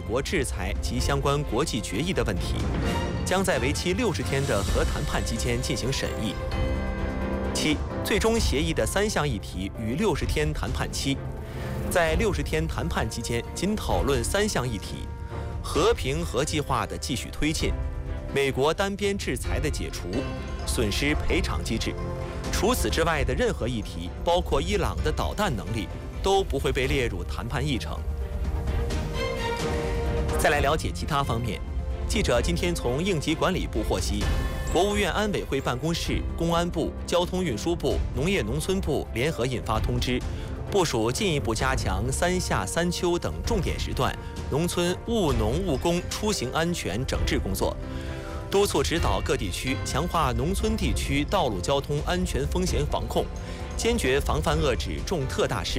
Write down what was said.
国制裁及相关国际决议的问题，将在为期60天的核谈判期间进行审议。7、最终协议的3项议题与60天谈判期，在60天谈判期间仅讨论3项议题：和平核计划的继续推进、美国单边制裁的解除、损失赔偿机制。除此之外的任何议题，包括伊朗的导弹能力，都不会被列入谈判议程。再来了解其他方面，记者今天从应急管理部获悉，国务院安委会办公室、公安部、交通运输部、农业农村部联合印发通知，部署进一步加强3夏3秋等重点时段农村务农务工出行安全整治工作，督促指导各地区强化农村地区道路交通安全风险防控，坚决防范遏制重特大事，